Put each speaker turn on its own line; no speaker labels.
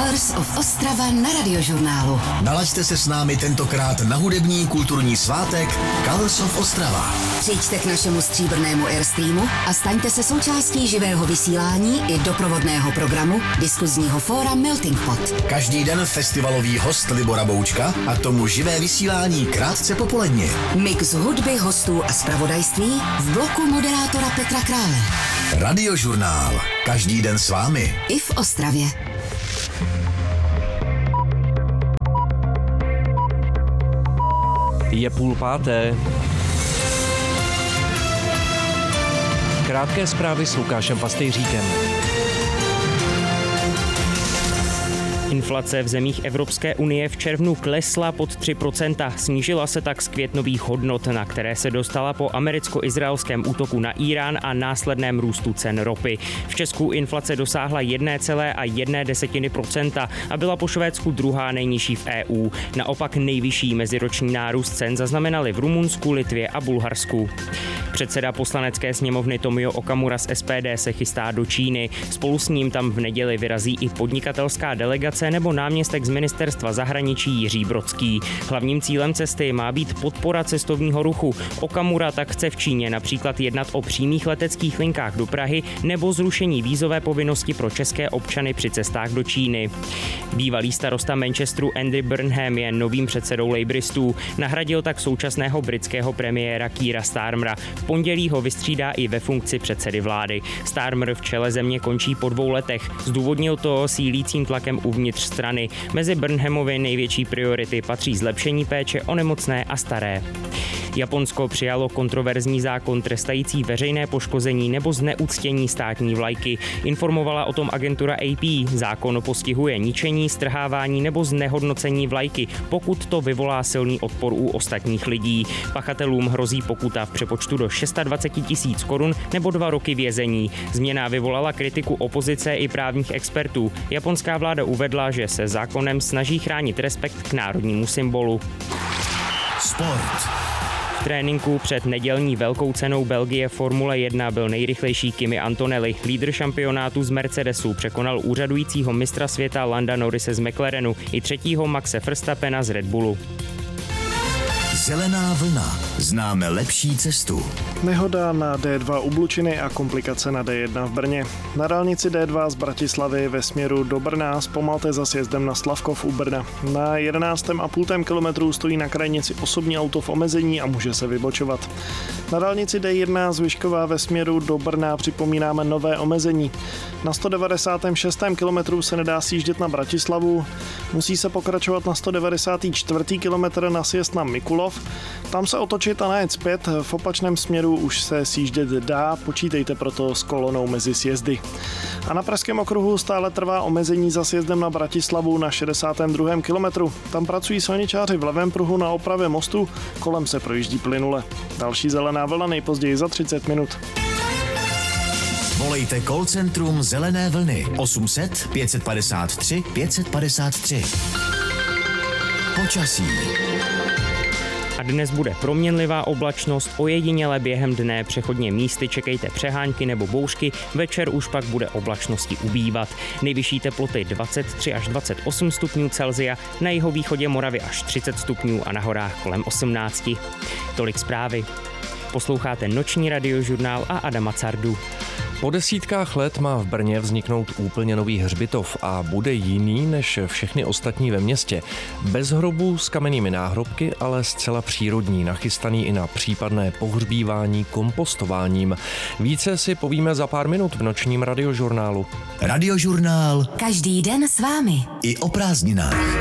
Colors of Ostrava na Radiožurnálu.
Nalaďte se s námi tentokrát na hudební kulturní svátek Colors of Ostrava.
Přijďte k našemu stříbrnému Airstreamu a staňte se součástí živého vysílání i doprovodného programu diskuzního fóra Melting Pot.
Každý den festivalový host Libora Boučka a k tomu živé vysílání krátce popoledně.
Mix hudby, hostů a zpravodajství v bloku moderátora Petra Krále.
Radiožurnál. Každý den s vámi.
I v Ostravě.
Je 4:30. Krátké zprávy s Lukášem Pastejříkem.
Inflace v zemích Evropské unie v červnu klesla pod 3%, snížila se tak z květnových hodnot, na které se dostala po americko-izraelském útoku na Irán a následném růstu cen ropy. V Česku inflace dosáhla 1,1% a byla po Švédsku druhá nejnižší v EU. Naopak nejvyšší meziroční nárůst cen zaznamenali v Rumunsku, Litvě a Bulharsku. Předseda poslanecké sněmovny Tomio Okamura z SPD se chystá do Číny. Spolu s ním tam v neděli vyrazí i podnikatelská delegace nebo náměstek z ministerstva zahraničí Jiří Brodský. Hlavním cílem cesty má být podpora cestovního ruchu. Okamura tak chce v Číně například jednat o přímých leteckých linkách do Prahy nebo zrušení vízové povinnosti pro české občany při cestách do Číny. Bývalý starosta Manchesteru Andy Burnham je novým předsedou Labouristů. Nahradil tak současného britského premiéra Keira Starmera. V pondělí ho vystřídá i ve funkci předsedy vlády. Starmer v čele země končí po 2 letech. Zdůvodnil to sílícím tlakem uvnitř strany. Mezi Burnhamovy největší priority patří zlepšení péče o nemocné a staré. Japonsko přijalo kontroverzní zákon trestající veřejné poškození nebo zneuctění státní vlajky. Informovala o tom agentura AP. Zákon postihuje ničení, strhávání nebo znehodnocení vlajky, pokud to vyvolá silný odpor u ostatních lidí. Pachatelům hrozí pokuta v přepočtu do 26 000 korun nebo 2 roky vězení. Změna vyvolala kritiku opozice i právních expertů. Japonská vláda uvedla, že se zákonem snaží chránit respekt k národnímu symbolu.
Sport.
V tréninku před nedělní velkou cenou Belgie Formule 1 byl nejrychlejší Kimi Antonelli. Lídr šampionátu z Mercedesu překonal úřadujícího mistra světa Landa Norrise z McLarenu i 3. Maxe Verstappena z Red Bullu.
Zelená vlna. Známe lepší cestu.
Nehoda na D2 u Blučiny a komplikace na D1 v Brně. Na dálnici D2 z Bratislavy ve směru do Brna zpomalte za sjezdem na Slavkov u Brna. Na 11,5 kilometru stojí na krajnici osobní auto v omezení a může se vybočovat. Na dálnici D1 z Vyškova ve směru do Brna připomínáme nové omezení. Na 196. kilometru se nedá sjíždět na Bratislavu, musí se pokračovat na 194. kilometr na sjezd na Mikulov. Tam se otočit a najet zpět, v opačném směru už se sjíždět dá, počítejte proto s kolonou mezi sjezdy. A na Pražském okruhu stále trvá omezení za sjezdem na Bratislavu na 62. kilometru. Tam pracují silničáři v levém pruhu na opravě mostu, kolem se projíždí plynule. Další zelená vlna nejpozději za 30 minut.
Volejte call centrum Zelené vlny 800 553 553. Počasí.
A dnes bude proměnlivá oblačnost, ojediněle během dne přechodně místy čekejte přehánky nebo bouřky, večer už pak bude oblačnosti ubývat. Nejvyšší teploty 23 až 28 stupňů Celsia, na jihovýchodě Moravy až 30 stupňů a na horách kolem 18. Tolik zprávy. Posloucháte noční radiožurnál a Adama Cardu.
Po desítkách let má v Brně vzniknout úplně nový hřbitov a bude jiný než všechny ostatní ve městě. Bez hrobů s kamennými náhrobky, ale zcela přírodní, nachystaný i na případné pohřbívání kompostováním. Více si povíme za pár minut v nočním radiožurnálu.
Radiožurnál.
Každý den s vámi.
I o prázdninách.